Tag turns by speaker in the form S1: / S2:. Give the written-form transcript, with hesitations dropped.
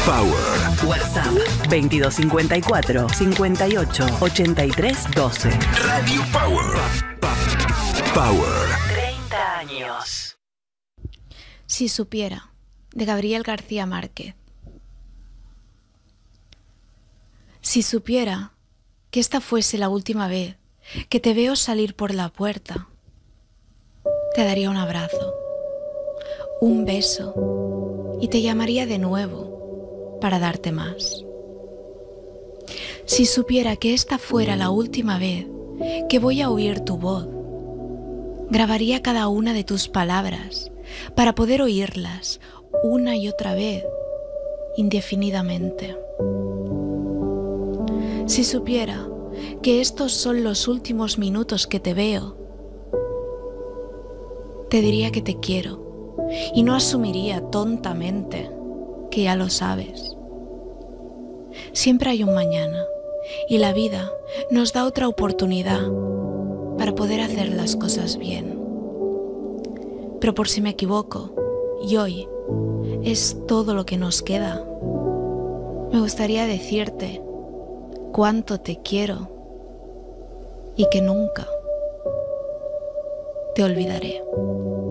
S1: Power.
S2: WhatsApp 2254 58 83 12.
S1: Radio Power. Power.
S2: 30 años.
S3: Si supiera, de Gabriel García Márquez. Si supiera que esta fuese la última vez que te veo salir por la puerta, te daría un abrazo, un beso y te llamaría de nuevo para darte más. Si supiera que esta fuera la última vez que voy a oír tu voz, grabaría cada una de tus palabras para poder oírlas una y otra vez, indefinidamente. Si supiera que estos son los últimos minutos que te veo, te diría que te quiero y no asumiría tontamente que ya lo sabes. Siempre hay un mañana y la vida nos da otra oportunidad para poder hacer las cosas bien. Pero por si me equivoco, y hoy es todo lo que nos queda, me gustaría decirte cuánto te quiero y que nunca te olvidaré.